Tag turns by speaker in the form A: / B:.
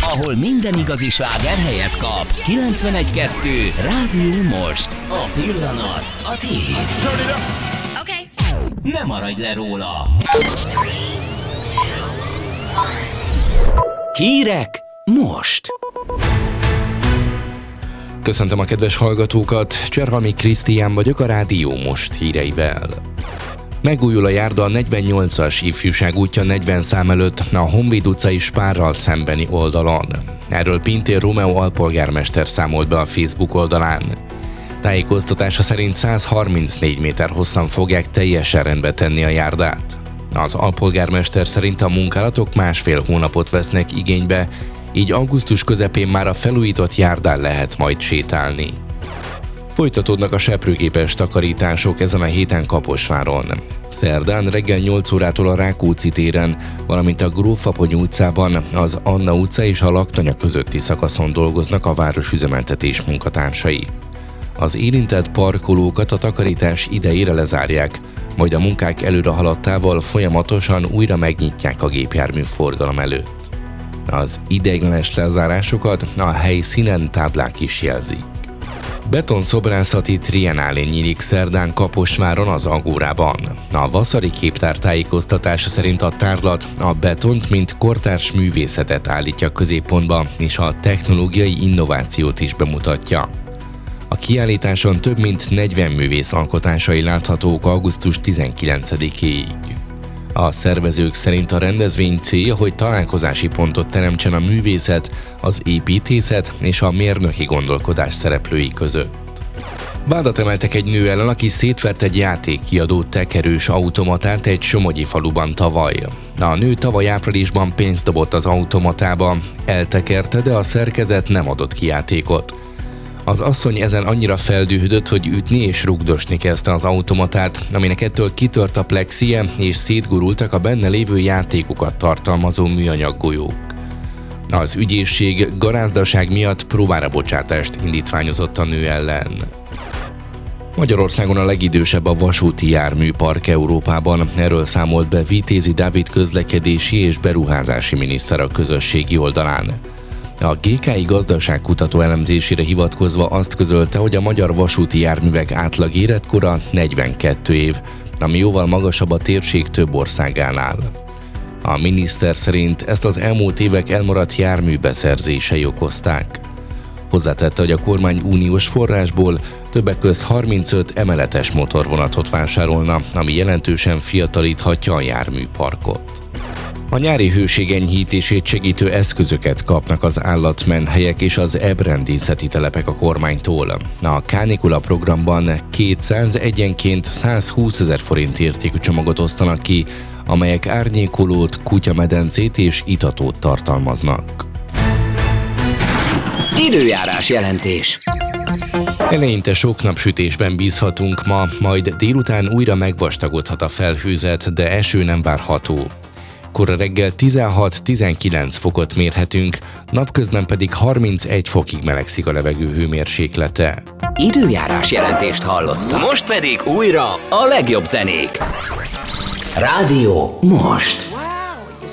A: ahol minden igazi sláger helyet kap. 91.2 Rádió Most. A pillanat a tiéd.
B: Okay.
A: Ne maradj le róla. Hírek most.
C: Köszöntöm a kedves hallgatókat, Cserhalmi Krisztián vagyok a Rádió Most híreivel. Megújul a járda a 48-as ifjúság útja 40 szám előtt a Honvéd utcai Spárral szembeni oldalon. Erről Pintér Rómeó alpolgármester számolt be a Facebook oldalán. Tájékoztatása szerint 134 méter hosszan fogják teljesen rendbe tenni a járdát. Az alpolgármester szerint a munkálatok 1,5 hónapot vesznek igénybe, így augusztus közepén már a felújított járdán lehet majd sétálni. Folytatódnak a seprőgépes takarítások ezen a héten Kaposváron. Szerdán reggel 8 órától a Rákóczi téren, valamint a Grófapony utcában, az Anna utca és a Laktanya közötti szakaszon dolgoznak a városüzemeltetés munkatársai. Az érintett parkolókat a takarítás idejére lezárják, majd a munkák előre haladtával folyamatosan újra megnyitják a gépjármű forgalom előtt. Az ideiglenes lezárásokat a helyszínen táblák is jelzik. Betonszobrászi triennálé nyílik szerdán Kaposváron az Agórában. A Vaszari Képtár tájékoztatása szerint a tárlat a betont, mint kortárs művészetet állítja középpontba, és a technológiai innovációt is bemutatja. A kiállításon több mint 40 művész alkotásai láthatók augusztus 19-ig. A szervezők szerint a rendezvény célja, hogy találkozási pontot teremtsen a művészet, az építészet és a mérnöki gondolkodás szereplői között. Vádat emeltek egy nő ellen, aki szétvert egy játékkiadó tekerős automatát egy somogyi faluban tavaly. A nő tavaly áprilisban pénzt dobott az automatába, eltekerte, de a szerkezet nem adott ki játékot. Az asszony ezen annyira feldühödött, hogy ütni és rugdosni kezdte az automatát, aminek ettől kitört a plexie és szétgurultak a benne lévő játékokat tartalmazó műanyag golyók. Az ügyészség garázdaság miatt próbára bocsátást indítványozott a nő ellen. Magyarországon a legidősebb a vasúti járműpark Európában, erről számolt be Vitézi Dávid közlekedési és beruházási miniszter a közösségi oldalán. A GKI gazdaságkutató elemzésére hivatkozva azt közölte, hogy a magyar vasúti járművek átlag életkora 42 év, ami jóval magasabb a térség több országánál. A miniszter szerint ezt az elmúlt évek elmaradt járműbeszerzései okozták. Hozzátette, hogy a kormány uniós forrásból többek közt 35 emeletes motorvonatot vásárolna, ami jelentősen fiatalíthatja a járműparkot. A nyári hőség enyhítését segítő eszközöket kapnak az állatmenhelyek és az ebrendészeti telepek a kormánytól. A Kánikula programban 200 egyenként 120 000 forint értékű csomagot osztanak ki, amelyek árnyékolót, kutyamedencét és itatót tartalmaznak.
A: Időjárás jelentés.
C: Eleinte sok napsütésben bízhatunk ma, majd délután újra megvastagodhat a felhőzet, de eső nem várható. Kora reggel 16-19 fokot mérhetünk, napközben pedig 31 fokig melegszik a levegő hőmérséklete.
A: Időjárás jelentést hallottam. Most pedig újra a legjobb zenék. Rádió Most.